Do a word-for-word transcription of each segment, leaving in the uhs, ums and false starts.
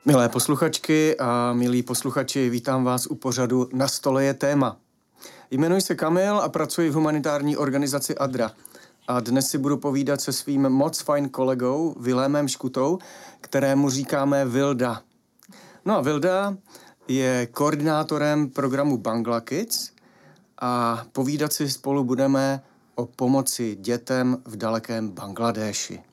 Milé posluchačky a milí posluchači, vítám vás u pořadu Na stole je téma. Jmenuji se Kamil a pracuji v humanitární organizaci Adra. A dnes si budu povídat se svým moc fajn kolegou Vilémem Škutou, kterému říkáme Vilda. No a Vilda je koordinátorem programu Bangla Kids a povídat si spolu budeme o pomoci dětem v dalekém Bangladéši.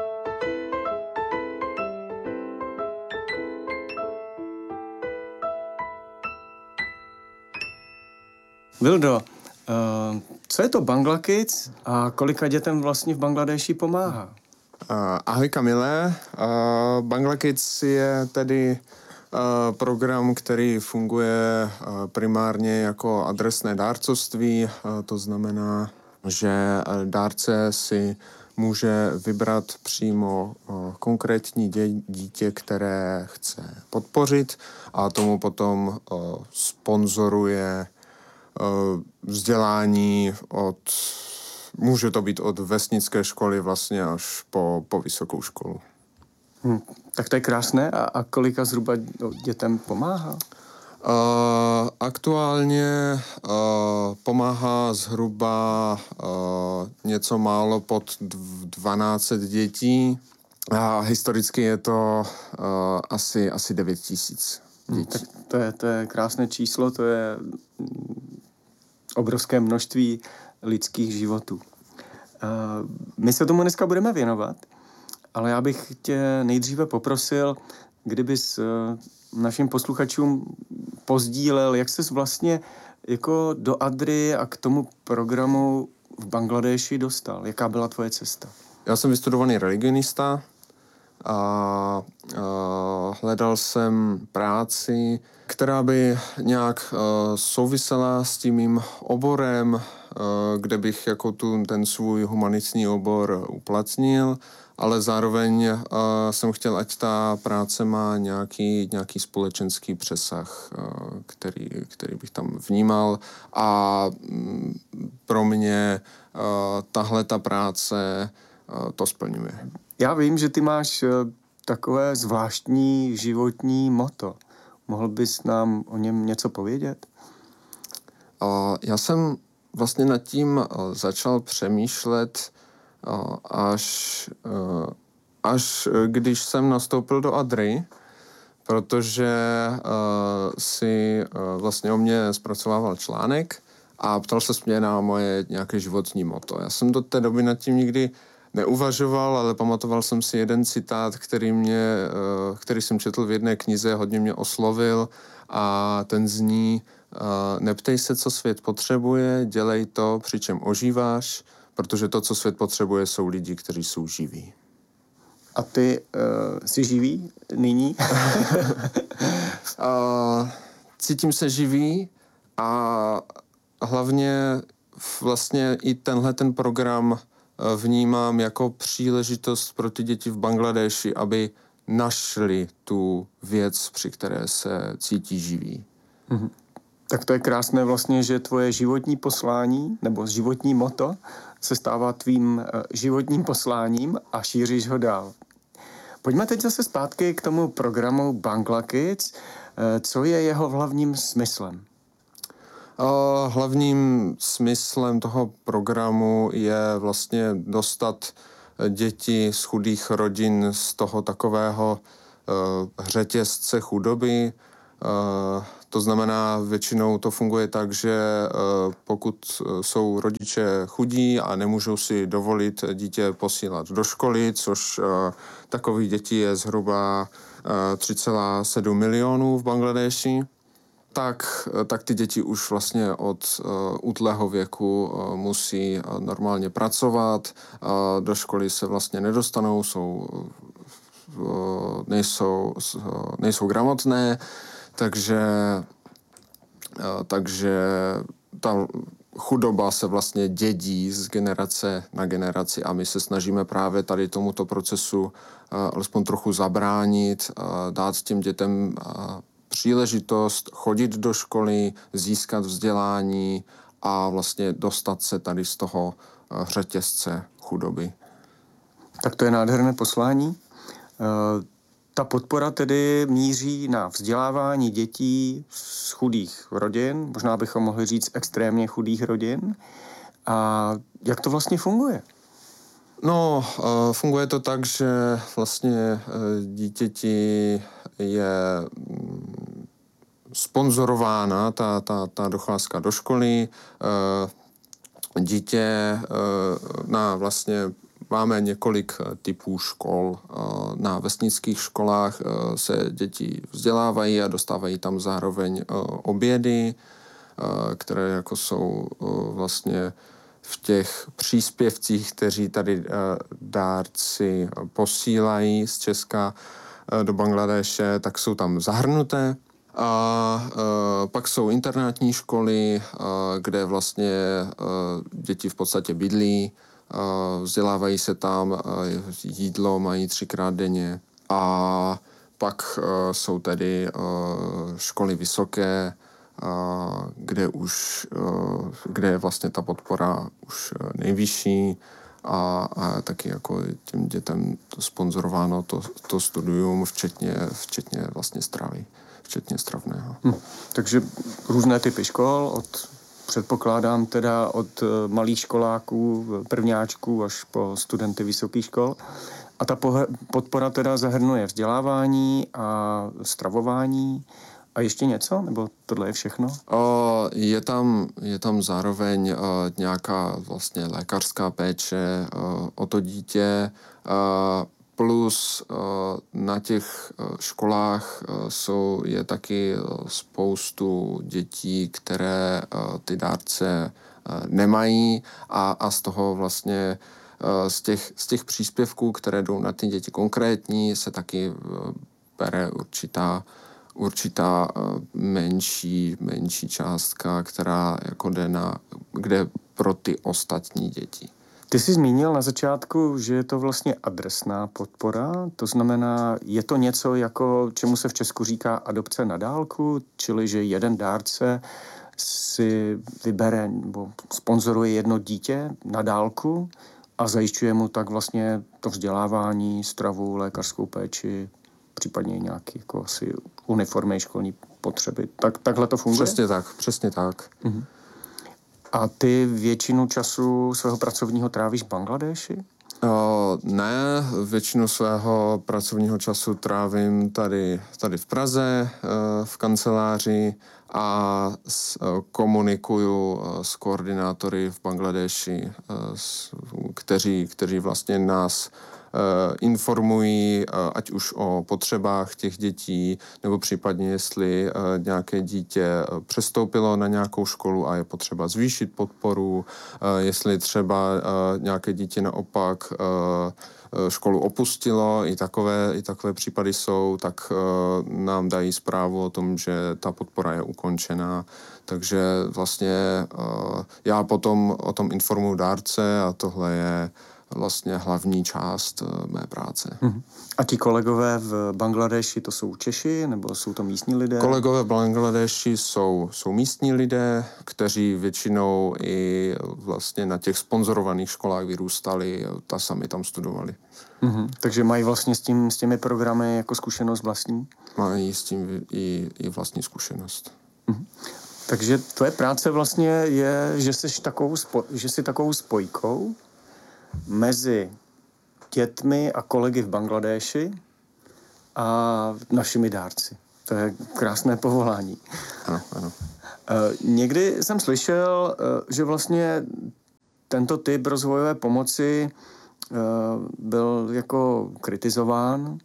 Vildo, uh, co je to Bangla Kids a kolika dětem vlastně v Bangladéši pomáhá? Uh, ahoj Kamile, uh, Bangla Kids je tedy uh, program, který funguje uh, primárně jako adresné dárcovství, uh, to znamená, že dárce si může vybrat přímo uh, konkrétní dě- dítě, které chce podpořit a tomu potom uh, sponzoruje vzdělání od, může to být od vesnické školy vlastně až po, po vysokou školu. Hmm, tak to je krásné. A, a kolika zhruba dětem pomáhá? Uh, aktuálně uh, pomáhá zhruba uh, něco málo pod dvanáct set dětí a historicky je to uh, asi, asi devět tisíc dětí. Hmm, tak to je, to je krásné číslo, to je obrovské množství lidských životů. My se tomu dneska budeme věnovat, ale já bych tě nejdříve poprosil, kdybys našim posluchačům pozdílel, jak ses vlastně jako do Adry a k tomu programu v Bangladéši dostal. Jaká byla tvoje cesta? Já jsem vystudovaný religionista a, a hledal jsem práci, která by nějak uh, souvisela s tím mým oborem, uh, kde bych jako tu, ten svůj humanitní obor uplatnil, ale zároveň uh, jsem chtěl, ať ta práce má nějaký, nějaký společenský přesah, uh, který, který bych tam vnímal a um, pro mě uh, tahle ta práce uh, to splňuje. Já vím, že ty máš uh, takové zvláštní životní motto. Mohl bys nám o něm něco povědět? Uh, já jsem vlastně nad tím uh, začal přemýšlet uh, až, uh, až když jsem nastoupil do Adry, protože uh, si uh, vlastně o mě zpracovával článek a ptal se mě na moje nějaké životní motto. Já jsem do té doby nad tím nikdy neuvažoval, ale pamatoval jsem si jeden citát, který, mě, který jsem četl v jedné knize, hodně mě oslovil a ten zní: neptej se, co svět potřebuje, dělej to, přičem ožíváš, protože to, co svět potřebuje, jsou lidi, kteří jsou živí. A ty uh, jsi živý nyní? uh, cítím se živý a hlavně vlastně i tenhle ten program vnímám jako příležitost pro ty děti v Bangladéši, aby našli tu věc, při které se cítí živí. Mm-hmm. Tak to je krásné vlastně, že tvoje životní poslání nebo životní motto se stává tvým uh, životním posláním a šíříš ho dál. Pojďme teď zase zpátky k tomu programu Bangla Kids. Uh, co je jeho hlavním smyslem? Uh, hlavním smyslem toho programu je vlastně dostat děti z chudých rodin z toho takového uh, řetězce chudoby. Uh, to znamená, většinou to funguje tak, že uh, pokud jsou rodiče chudí a nemůžou si dovolit dítě posílat do školy, což uh, takových dětí je zhruba uh, tři celá sedm milionů v Bangladéši, Tak, tak ty děti už vlastně od uh, útlého věku uh, musí uh, normálně pracovat, uh, do školy se vlastně nedostanou, jsou, uh, nejsou, uh, nejsou gramotné, takže, uh, takže ta chudoba se vlastně dědí z generace na generaci a my se snažíme právě tady tomuto procesu uh, alespoň trochu zabránit, uh, dát těm dětem uh, příležitost chodit do školy, získat vzdělání a vlastně dostat se tady z toho řetězce chudoby. Tak to je nádherné poslání. ta podpora tedy míří na vzdělávání dětí z chudých rodin, možná bychom mohli říct extrémně chudých rodin. A jak to vlastně funguje? No, funguje to tak, že vlastně dítěti je sponzorována ta, ta, ta docházka do školy. Dítě na vlastně máme několik typů škol. Na vesnických školách se děti vzdělávají a dostávají tam zároveň obědy, které jako jsou vlastně v těch příspěvcích, kteří tady dárci posílají z Česka do Bangladéše, tak jsou tam zahrnuté. A e, pak jsou internátní školy, e, kde vlastně e, děti v podstatě bydlí, e, vzdělávají se tam, e, jídlo mají třikrát denně. A pak e, jsou tedy e, školy vysoké, a kde už, kde je vlastně ta podpora už nejvyšší a, a taky jako těm dětem to sponzorováno to, to studium, včetně, včetně vlastně stravy, včetně stravného. Hm. Takže různé typy škol, od, předpokládám teda od malých školáků, prvňáčků až po studenty vysokých škol. A ta podpora teda zahrnuje vzdělávání a stravování. A ještě něco? Nebo tohle je všechno? O, je, tam, je tam zároveň o, nějaká vlastně lékařská péče o, o to dítě, o, plus o, na těch o, školách o, jsou, je taky o, spoustu dětí, které o, ty dárce o, nemají a, a z toho vlastně o, z těch, z těch příspěvků, které jdou na ty děti konkrétní, se taky o, bere určitá určitá menší, menší částka, která jako jde na, kde pro ty ostatní děti. Ty jsi zmínil na začátku, že je to vlastně adresná podpora, to znamená, je to něco jako, čemu se v Česku říká adopce na dálku, čili že jeden dárce si vybere nebo sponzoruje jedno dítě na dálku a zajišťuje mu tak vlastně to vzdělávání, stravu, lékařskou péči, případně nějaké jako asi uniformy, školní potřeby. Tak, takhle to funguje? Přesně tak, přesně tak. Uh-huh. A ty většinu času svého pracovního trávíš v Bangladéši? O, ne, většinu svého pracovního času trávím tady, tady v Praze, v kanceláři a s, komunikuju s koordinátory v Bangladéši, kteří, kteří vlastně nás informují, ať už o potřebách těch dětí, nebo případně jestli nějaké dítě přestoupilo na nějakou školu a je potřeba zvýšit podporu, jestli třeba nějaké dítě naopak školu opustilo, i takové, i takové případy jsou, tak nám dají zprávu o tom, že ta podpora je ukončená. Takže vlastně já potom o tom informuji dárce a tohle je vlastně hlavní část mé práce. Uh-huh. A ti kolegové v Bangladeši, to jsou Češi, nebo jsou to místní lidé? Kolegové v Bangladeši jsou, jsou místní lidé, kteří většinou i vlastně na těch sponzorovaných školách vyrůstali a sami tam studovali. Uh-huh. Takže mají vlastně s, tím, s těmi programy jako zkušenost vlastní? Mají s tím i, i vlastní zkušenost. Uh-huh. Takže tvoje práce vlastně je, že jsi takovou, spo, že jsi takovou spojkou mezi dětmi a kolegy v Bangladéši a našimi dárci. To je krásné povolání. Ano, ano. Někdy jsem slyšel, že vlastně tento typ rozvojové pomoci byl jako kritizován.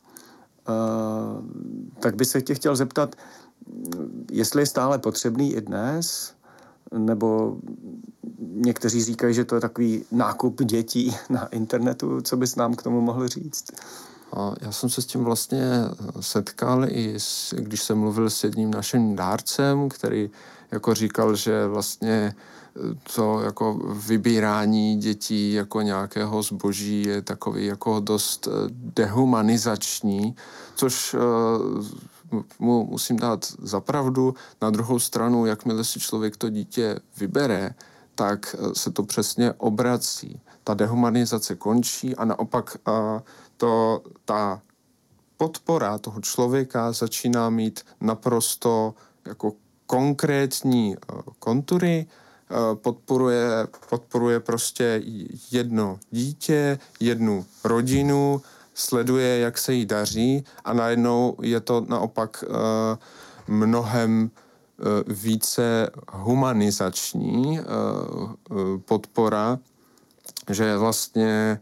Tak by se tě chtěl zeptat, jestli je stále potřebný i dnes, nebo někteří říkají, že to je takový nákup dětí na internetu. Co bys nám k tomu mohl říct? Já jsem se s tím vlastně setkal i s, když jsem mluvil s jedním naším dárcem, který jako říkal, že vlastně to jako vybírání dětí jako nějakého zboží je takový jako dost dehumanizační, což mu musím dát za pravdu. Na druhou stranu, jakmile si člověk to dítě vybere, tak se to přesně obrací. Ta dehumanizace končí a naopak to, ta podpora toho člověka začíná mít naprosto jako konkrétní kontury, podporuje, podporuje prostě jedno dítě, jednu rodinu, sleduje, jak se jí daří a najednou je to naopak mnohem více humanizační podpora, že vlastně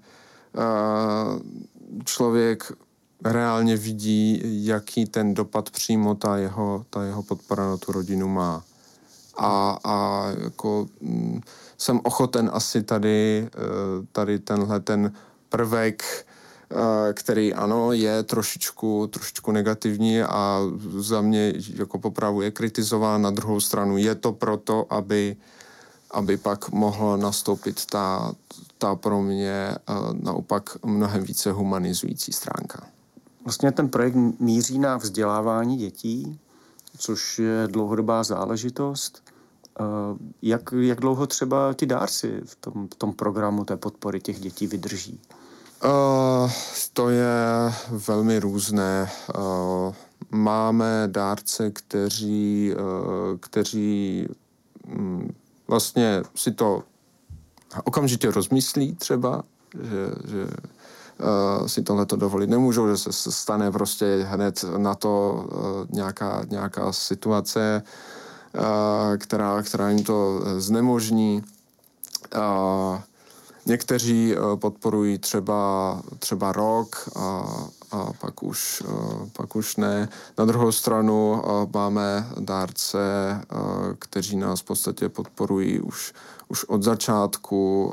člověk reálně vidí, jaký ten dopad přímo ta jeho, ta jeho podpora na tu rodinu má. A, a jako m, jsem ochoten asi tady, tady tenhle ten prvek, který ano, je trošičku, trošičku negativní a za mě jako popravu je kritizován. Na druhou stranu je to proto, aby, aby pak mohla nastoupit ta, ta pro mě naopak mnohem více humanizující stránka. Vlastně ten projekt míří na vzdělávání dětí, což je dlouhodobá záležitost. Jak, jak dlouho třeba ti dárci v tom, v tom programu té podpory těch dětí vydrží? Uh, to je velmi různé. Uh, máme dárce, kteří, uh, kteří um, vlastně si to okamžitě rozmyslí třeba, že, že uh, si tohleto dovolit nemůžou, že se stane prostě hned na to uh, nějaká, nějaká situace, uh, která, která jim to znemožní. Uh, Někteří podporují třeba, třeba rok a, a pak, už, pak už ne. Na druhou stranu máme dárce, kteří nás v podstatě podporují už, už od začátku.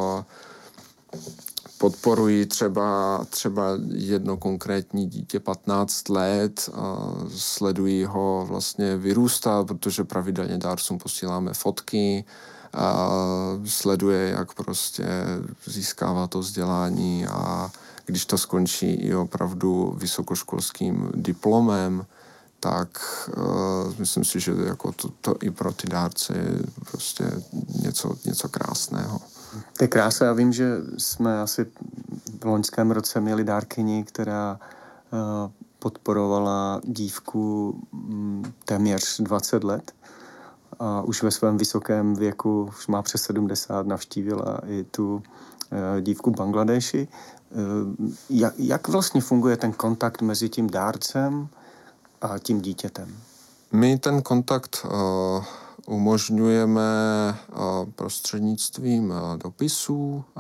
Podporují třeba, třeba jedno konkrétní dítě patnáct let, sledují ho vlastně vyrůstat, protože pravidelně dárcům posíláme fotky, a sleduje, jak prostě získává to vzdělání a když to skončí i opravdu vysokoškolským diplomem, tak uh, myslím si, že jako to, to i pro ty dárce je prostě něco, něco krásného. To je krása. Já vím, že jsme asi v loňském roce měli dárkyni, která uh, podporovala dívku um, téměř dvacet let. A už ve svém vysokém věku, už má přes sedmdesát, navštívila i tu e, dívku v Bangladeši. E, jak, jak vlastně funguje ten kontakt mezi tím dárcem a tím dítětem? My ten kontakt uh, umožňujeme uh, prostřednictvím uh, dopisů. Uh,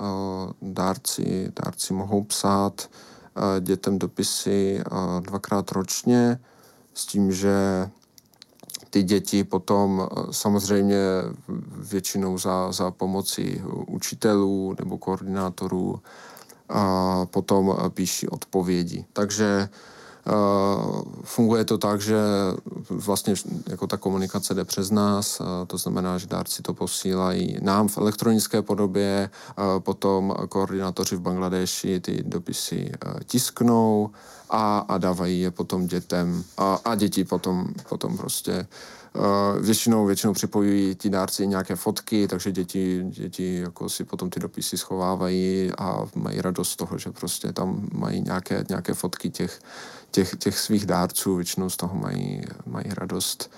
dárci, dárci mohou psát uh, dětem dopisy uh, dvakrát ročně s tím, že ty děti potom samozřejmě většinou za, za pomoci učitelů nebo koordinátorů a potom píší odpovědi. Takže uh, funguje to tak, že vlastně jako ta komunikace jde přes nás, uh, to znamená, že dárci to posílají nám v elektronické podobě, uh, potom koordinátoři v Bangladeši ty dopisy uh, tisknou a, a dávají je potom dětem a, a děti potom, potom prostě uh, většinou, většinou připojují ti dárci nějaké fotky, takže děti, děti jako si potom ty dopisy schovávají a mají radost z toho, že prostě tam mají nějaké, nějaké fotky těch, těch, těch svých dárců, většinou z toho mají, mají radost.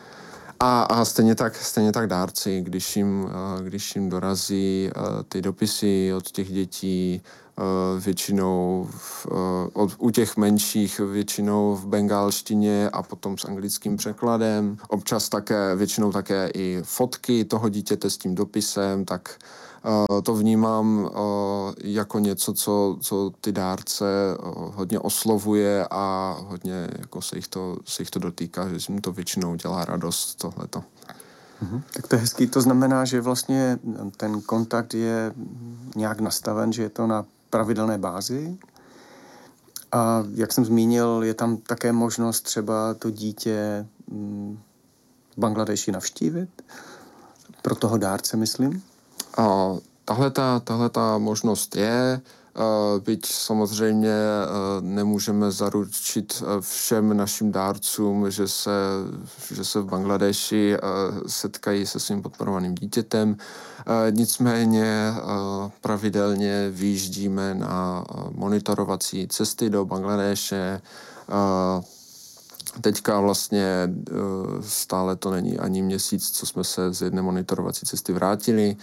A, a stejně, tak, stejně tak dárci, když jim, když jim dorazí ty dopisy od těch dětí, většinou v, od, u těch menších většinou v bengálštině a potom s anglickým překladem. Občas také, většinou také i fotky toho dítěte s tím dopisem, tak uh, to vnímám uh, jako něco, co, co ty dárce uh, hodně oslovuje a hodně jako se, jich to, se jich to dotýká, že jim to většinou dělá radost tohleto. Mhm. Tak to je hezký. To znamená, že vlastně ten kontakt je nějak nastaven, že je to na pravidelné bázi. A jak jsem zmínil, je tam také možnost třeba to dítě v Bangladeši navštívit? Pro toho dárce, myslím. A tahle ta, tahle ta možnost je. Byť samozřejmě nemůžeme zaručit všem našim dárcům, že se, že se v Bangladeši setkají se svým podporovaným dítětem. Nicméně pravidelně vyjíždíme na monitorovací cesty do Bangladéše. Teďka vlastně stále to není ani měsíc, co jsme se z jedné monitorovací cesty vrátili.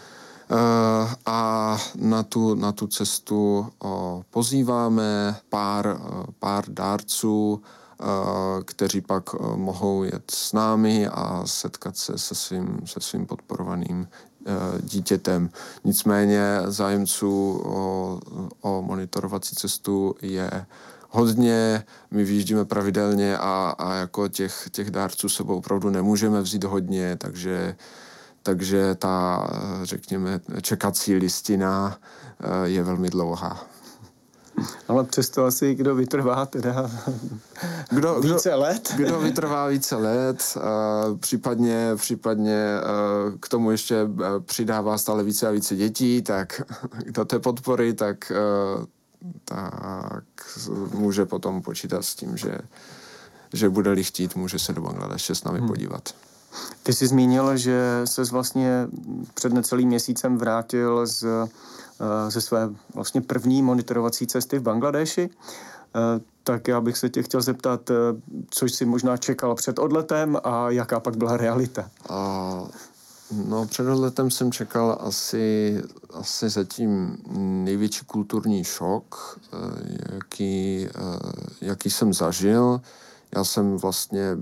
A na tu, na tu cestu pozýváme pár, pár dárců, kteří pak mohou jet s námi a setkat se se svým, se svým podporovaným dítětem. Nicméně zájemců o, o monitorovací cestu je hodně, my vyjíždíme pravidelně a, a jako těch, těch dárců sebou opravdu nemůžeme vzít hodně, takže Takže ta, řekněme, čekací listina je velmi dlouhá. Ale přesto asi kdo vytrvá teda kdo, více kdo, let? Kdo vytrvá více let, případně, případně k tomu ještě přidává stále více a více dětí, tak do té podpory, tak, tak může potom počítat s tím, že, že bude-li chtít, může se do Bangladeše s námi hmm. podívat. Ty jsi zmínil, že ses vlastně před necelým měsícem vrátil z, ze své vlastně první monitorovací cesty v Bangladeši. Tak já bych se tě chtěl zeptat, co jsi možná čekal před odletem a jaká pak byla realita? A, no, před odletem jsem čekal asi, asi zatím největší kulturní šok, jaký, jaký jsem zažil. Já jsem vlastně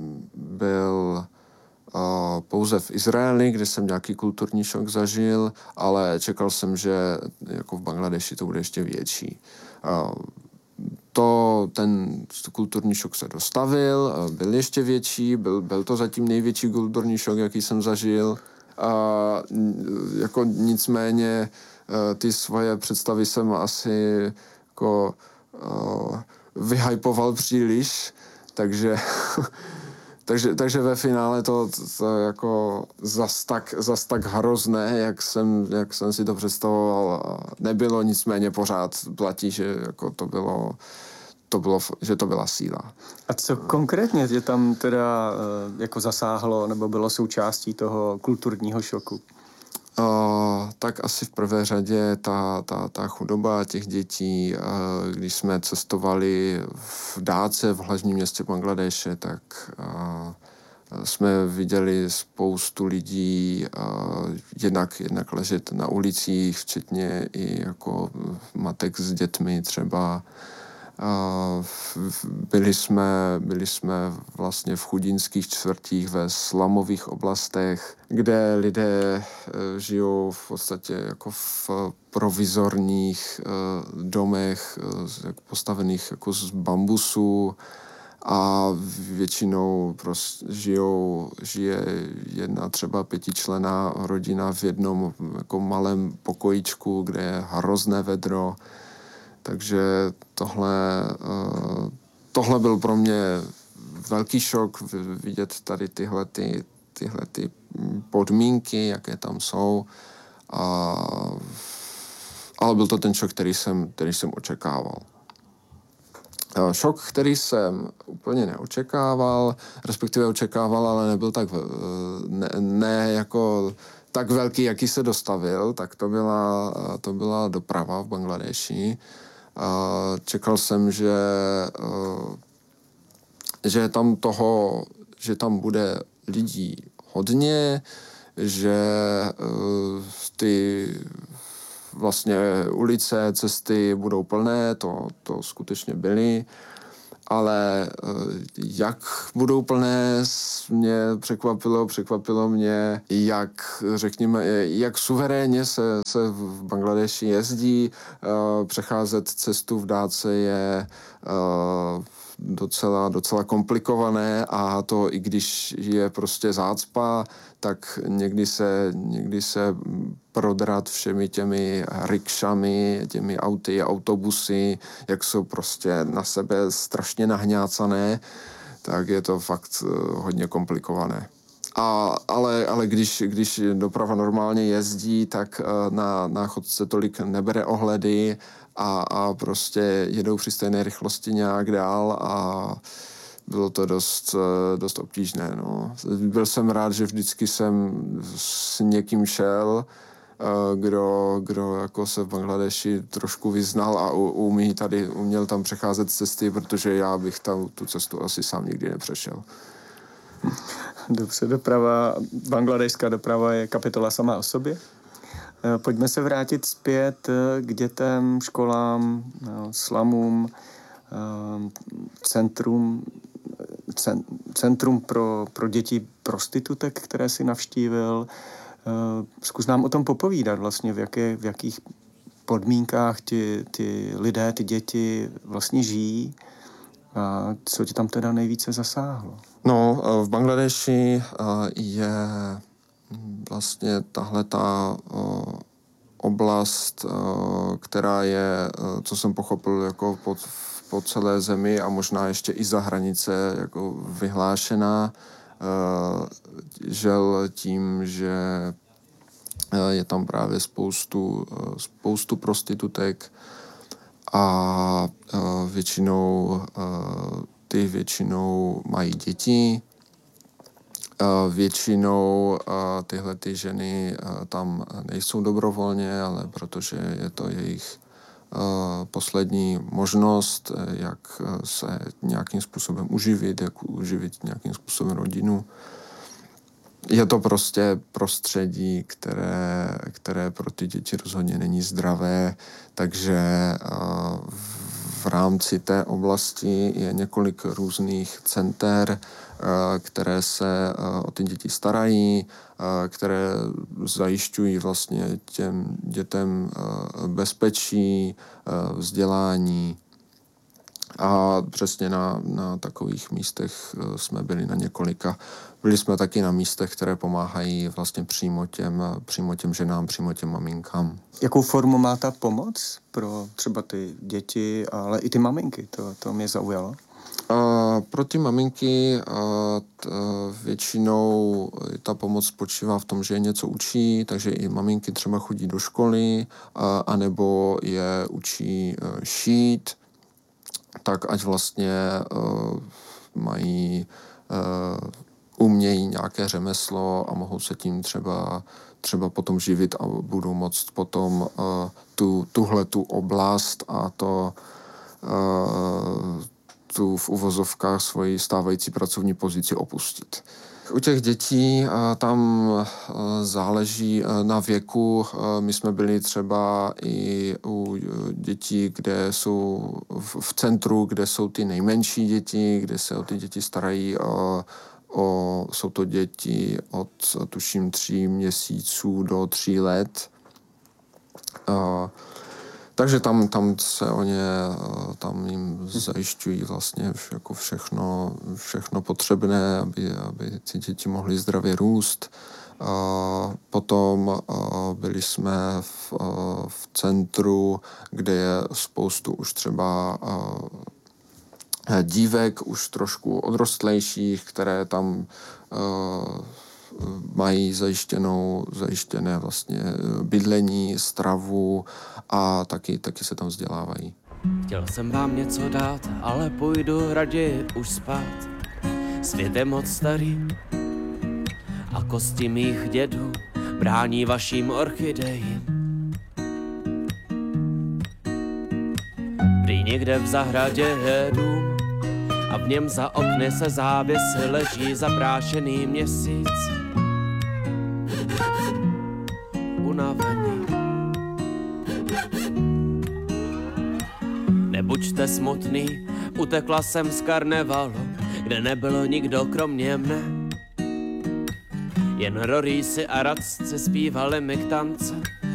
byl Uh, pouze v Izraeli, kde jsem nějaký kulturní šok zažil, ale čekal jsem, že jako v Bangladeši to bude ještě větší. Uh, to, ten kulturní šok se dostavil, uh, byl ještě větší, byl, byl to zatím největší kulturní šok, jaký jsem zažil. Uh, jako nicméně uh, ty svoje představy jsem asi jako uh, vyhypoval příliš, takže Takže, takže ve finále to, to, to jako zas tak, zas tak hrozné, jak jsem, jak jsem si to představoval, nebylo, nicméně pořád platí, že jako to bylo, to bylo, že to byla síla. A co konkrétně tě tam teda jako zasáhlo nebo bylo součástí toho kulturního šoku? Uh, tak asi v prvé řadě ta, ta, ta chudoba těch dětí. Uh, když jsme cestovali v Dáce, v hlavním městě Bangladeše, tak uh, jsme viděli spoustu lidí uh, jednak, jednak ležet na ulicích, včetně i jako matek s dětmi třeba. Uh, byli jsme, byli jsme vlastně v chudinských čtvrtích ve slamových oblastech, kde lidé uh, žijou v podstatě jako v provizorních uh, domech uh, postavených jako z bambusu a většinou prostě žijou, žije jedna třeba pětičlenná rodina v jednom jako malém pokojíčku, kde je hrozné vedro. Takže tohle, tohle byl pro mě velký šok vidět tady tyhle, ty, tyhle ty podmínky, jaké tam jsou. A, ale byl to ten šok, který jsem, který jsem očekával. Šok, který jsem úplně neočekával, respektive očekával, ale nebyl tak ne, ne jako tak velký, jaký se dostavil, tak to byla, to byla doprava v Bangladeši. Čekal jsem, že, že tam toho, že tam bude lidí hodně, že ty vlastně ulice, cesty budou plné, to, to skutečně byly, ale jak budou plné, mě překvapilo, překvapilo mě, jak, řekněme, jak suverénně se, se v Bangladeši jezdí. Přecházet cestu v Dáce je docela, docela komplikované a to i když je prostě zácpa, tak někdy se, někdy se prodrat všemi těmi rikšami, těmi auty, autobusy, jak jsou prostě na sebe strašně nahňácané, tak je to fakt hodně komplikované. A, ale, ale když, když doprava normálně jezdí, tak na, na chodce tolik nebere ohledy a, a prostě jedou při stejné rychlosti nějak dál a bylo to dost, dost obtížné. No. Byl jsem rád, že vždycky jsem s někým šel, kdo, kdo jako se v Bangladeši trošku vyznal a umí tady, uměl tam přecházet cesty, protože já bych tam tu cestu asi sám nikdy nepřešel. Dobře, doprava, bangladešská doprava je kapitola sama o sobě. Pojďme se vrátit zpět k dětem, školám, slamům, centrum, centrum pro, pro děti prostitutek, které si navštívil. Zkus nám o tom popovídat vlastně, v, jaké, v jakých podmínkách ty, ty lidé, ty děti vlastně žijí a co tě tam teda nejvíce zasáhlo? No, v Bangladeši je vlastně tahle ta oblast, která je, co jsem pochopil, jako po, po celé zemi a možná ještě i za hranice jako vyhlášená, žel tím, že je tam právě spoustu, spoustu prostitutek a většinou ty většinou mají děti. Většinou tyhle ty ženy tam nejsou dobrovolně, ale protože je to jejich poslední možnost, jak se nějakým způsobem uživit, jak uživit nějakým způsobem rodinu. Je to prostě prostředí, které, které pro ty děti rozhodně není zdravé, takže v rámci té oblasti je několik různých center, které se o ty děti starají, které zajišťují vlastně těm dětem bezpečí, vzdělání. A přesně na, na takových místech jsme byli na několika. Byli jsme taky na místech, které pomáhají vlastně přímo těm, přímo těm ženám, přímo těm maminkám. Jakou formu má ta pomoc pro třeba ty děti, ale i ty maminky? To, to mě zaujalo. Uh, pro ty maminky uh, t, uh, většinou ta pomoc spočívá v tom, že je něco učí, takže i maminky třeba chodí do školy, uh, anebo je učí uh, šít, tak ať vlastně uh, mají, uh, umějí nějaké řemeslo a mohou se tím třeba, třeba potom živit a budou moct potom uh, tu, tuhletu oblast a to uh, tu v uvozovkách svoji stávající pracovní pozici opustit. U těch dětí tam záleží na věku. My jsme byli třeba i u dětí, kde jsou v centru, kde jsou ty nejmenší děti, kde se o ty děti starají. O, o, jsou to děti od, tuším, tří měsíců do tří let. O, Takže tam, tam se o ně, tam jim zajišťují vlastně jako všechno, všechno potřebné, aby, aby ty děti mohly zdravě růst. Potom byli jsme v, v centru, kde je spoustu už třeba dívek, už trošku odrostlejších, které tam mají zajištěnou, zajištěné vlastně bydlení, stravu a taky, taky se tam vzdělávají. Chtěl jsem vám něco dát, ale půjdu raději už spát. Svět je moc starý a kosti mých dědů brání vaším orchidejím. Prý někde v zahradě je dům a v něm za okny se závěsy leží zaprášený měsíc. Unavený. Nebuďte smutný, utekla jsem z karnevalu, kde nebylo nikdo kromě mne. Jen rorýsi a radci zpívali mi k tance.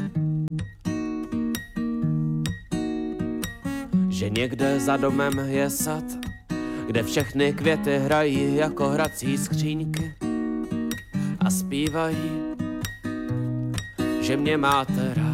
Že někde za domem je sad, kde všechny květy hrají jako hrací skříňky a zpívají, že mě máte rád.